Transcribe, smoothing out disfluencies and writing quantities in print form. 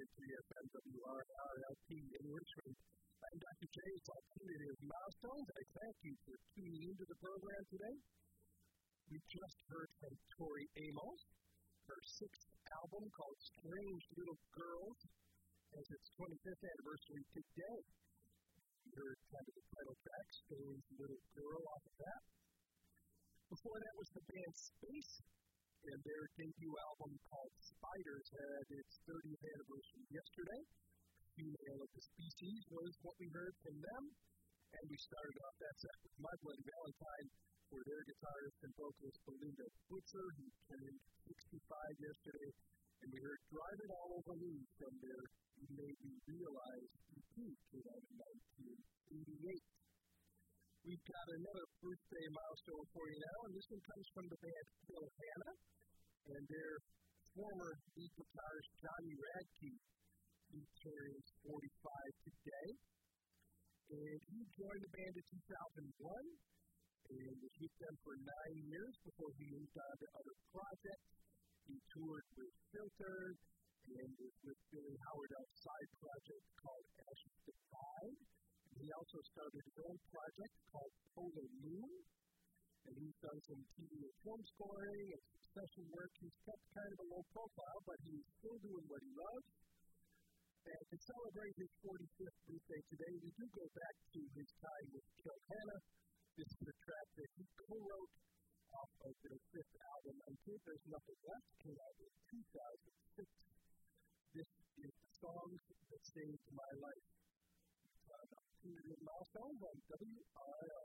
FM WRRLP in Richmond. I'm Dr. J. It's Alternative Milestones. I thank you for tuning into the program today. We just heard from Tori Amos. Her sixth album called Strange Little Girls has its 25th anniversary today. We heard kind of the title track, Strange Little Girl, off of that. Before that was the band Space, and their debut album called Spiders had its 30th anniversary yesterday. Female of the Species was what we heard from them, and we started off that set with My Bloody Valentine for their guitarist and vocalist Belinda Butcher, who turned 65 yesterday, and we heard Drive It All Over Me from their You Made Me Realize EP, came out in 1988. We've got another birthday milestone for you now, and this one comes from the band Kill Hannah, and their former lead guitarist Johnny Radke. He turns 45 today, and he joined the band in 2001, and was with them for 9 years before he moved on to other projects. He toured with Filter, and was with Billy Howard on a side project called Ashes Divide. He also started his own project called Polar Moon, and he's done some TV and film scoring and some session work. He's kept kind of a low profile, but he's still doing what he loves. And to celebrate his 45th birthday today, we do go back to his time with Kill Hannah. This is a track that he co-wrote off of their fifth album, Until There's Nothing Left, came out in 2006. This is the Songs That Saved My Life. Alternative Milestones on WRLP.